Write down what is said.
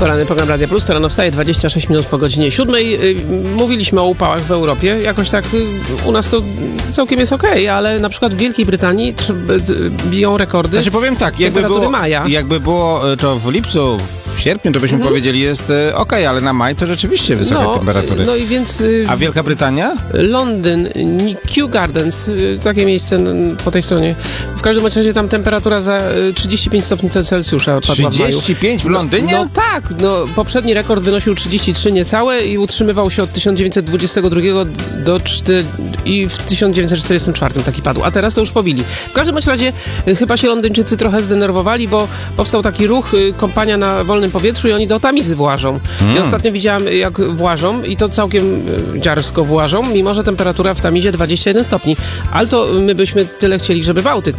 Poranny program Radia Plus, to rano wstaje 26 minut po godzinie 7. Mówiliśmy o upałach w Europie. Jakoś tak u nas to całkiem jest okej, ale na przykład w Wielkiej Brytanii biją rekordy. Znaczy powiem tak, jakby było to w lipcu, w sierpniu, to byśmy powiedzieli jest okej, ale na maj to rzeczywiście wysokie temperatury. No i więc... A Wielka Brytania? Londyn, Kew Gardens, takie miejsce po tej stronie. W każdym razie tam temperatura za 35 stopni Celsjusza padła 35 w Londynie? No tak, poprzedni rekord wynosił 33 niecałe i utrzymywał się od 1922 i w 1944 taki padł, a teraz to już pobili. W każdym razie chyba się Londyńczycy trochę zdenerwowali, bo powstał taki ruch, kompania na wolnym powietrzu i oni do Tamizy włażą. I ostatnio widziałam, jak włażą i to całkiem dziarsko włażą, mimo że temperatura w Tamizie 21 stopni. Ale to my byśmy tyle chcieli, żeby Bałtyk